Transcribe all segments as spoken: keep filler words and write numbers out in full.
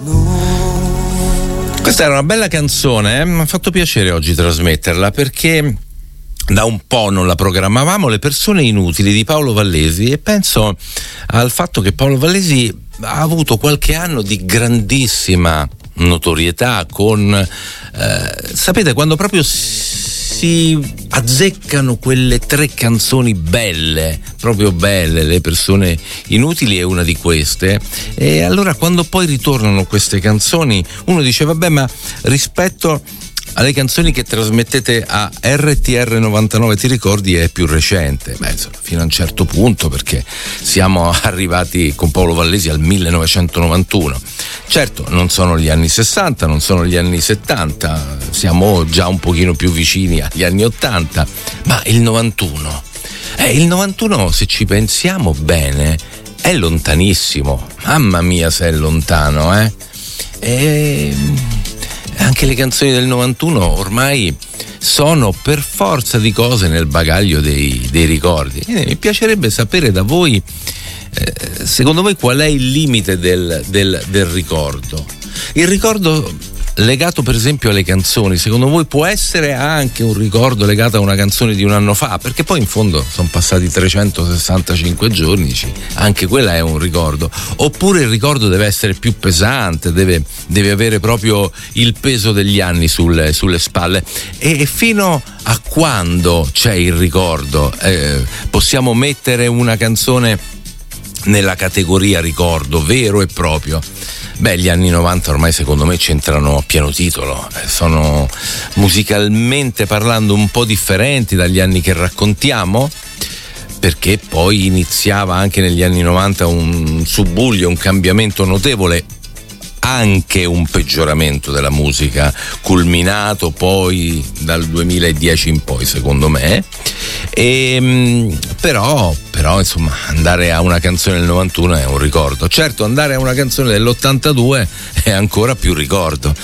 Questa era una bella canzone, eh? Mi ha fatto piacere oggi trasmetterla perché da un po' non la programmavamo, Le persone inutili di Paolo Vallesi, e penso al fatto che Paolo Vallesi ha avuto qualche anno di grandissima notorietà con eh, sapete, quando proprio si azzeccano quelle tre canzoni belle, proprio belle, Le persone inutili è una di queste, e allora quando poi ritornano queste canzoni uno dice vabbè, ma rispetto alle canzoni che trasmettete a R T R novantanove ti ricordi è più recente. Beh, insomma, fino a un certo punto, perché siamo arrivati con Paolo Vallesi al millenovecentonovantuno. Certo, non sono gli anni sessanta, non sono gli anni settanta, siamo già un pochino più vicini agli anni ottanta, ma il novantuno, eh, il novantuno, se ci pensiamo bene, è lontanissimo. Mamma mia, se è lontano, eh? E anche le canzoni del novantuno ormai sono per forza di cose nel bagaglio dei, dei ricordi. E mi piacerebbe sapere da voi, eh, secondo voi, qual è il limite del, del, del ricordo? Il ricordo legato per esempio alle canzoni, secondo voi può essere anche un ricordo legato a una canzone di un anno fa? Perché poi in fondo sono passati trecentosessantacinque giorni, anche quella è un ricordo. Oppure il ricordo deve essere più pesante, deve, deve avere proprio il peso degli anni sulle, sulle spalle. E fino a quando c'è il ricordo? Eh, possiamo mettere una canzone nella categoria ricordo vero e proprio? Beh, gli anni novanta ormai secondo me c'entrano a pieno titolo, sono musicalmente parlando un po' differenti dagli anni che raccontiamo, perché poi iniziava anche negli anni novanta un subbuglio, un cambiamento notevole, anche un peggioramento della musica, culminato poi dal duemiladieci in poi, secondo me. E, però, però insomma, andare a una canzone del novantuno è un ricordo. Certo, andare a una canzone dell'ottantadue è ancora più ricordo.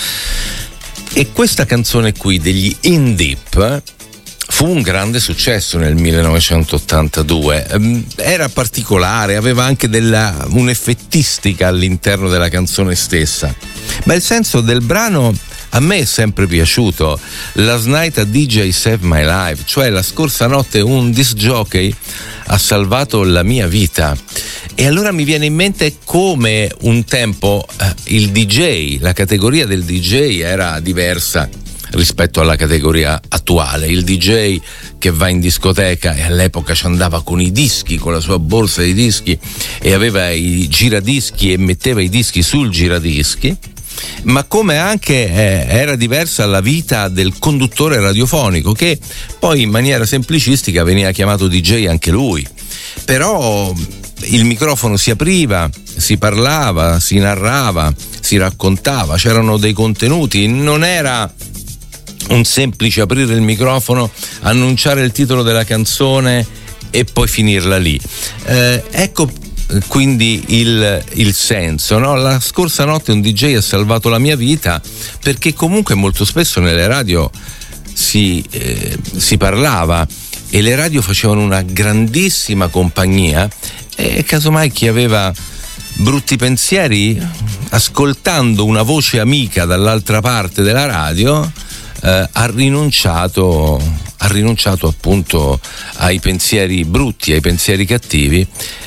E questa canzone qui degli In Deep fu un grande successo nel millenovecentottantadue, era particolare, aveva anche della, un'effettistica all'interno della canzone stessa, ma il senso del brano a me è sempre piaciuto. Last night a D J saved my life, cioè la scorsa notte un disc jockey ha salvato la mia vita. E allora mi viene in mente come un tempo eh, il D J, la categoria del D J era diversa rispetto alla categoria attuale. Il D J che va in discoteca, e all'epoca ci andava con i dischi, con la sua borsa di dischi, e aveva i giradischi e metteva i dischi sul giradischi, ma come anche eh, era diversa la vita del conduttore radiofonico, che poi in maniera semplicistica veniva chiamato D J anche lui. Però il microfono si apriva, si parlava, si narrava, si raccontava, c'erano dei contenuti, non era un semplice aprire il microfono, annunciare il titolo della canzone e poi finirla lì. Eh, ecco quindi il, il senso, no? La scorsa notte un D J ha salvato la mia vita, perché comunque molto spesso nelle radio si, eh, si parlava, e le radio facevano una grandissima compagnia, e casomai chi aveva brutti pensieri, ascoltando una voce amica dall'altra parte della radio, eh, ha rinunciato ha rinunciato appunto ai pensieri brutti, ai pensieri cattivi,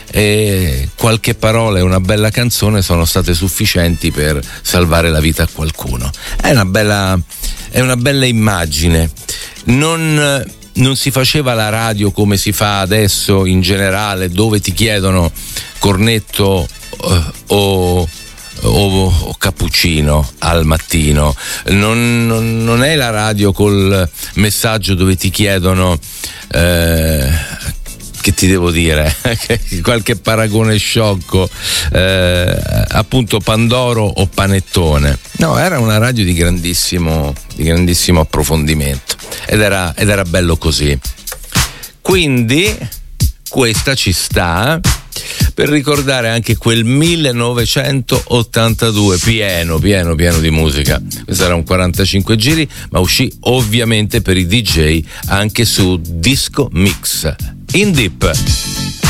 e qualche parola e una bella canzone sono state sufficienti per salvare la vita a qualcuno. È una bella è una bella immagine. Non non si faceva la radio come si fa adesso in generale, dove ti chiedono cornetto uh, o O, o cappuccino al mattino. Non, non, non è la radio col messaggio dove ti chiedono eh, che ti devo dire qualche paragone sciocco, eh, appunto Pandoro o Panettone. No, era una radio di grandissimo di grandissimo approfondimento, ed era, ed era bello così. Quindi questa ci sta per ricordare anche quel millenovecentottantadue pieno, pieno, pieno di musica. Questo era un quarantacinque giri, ma uscì ovviamente per i D J anche su Disco Mix. In Deep.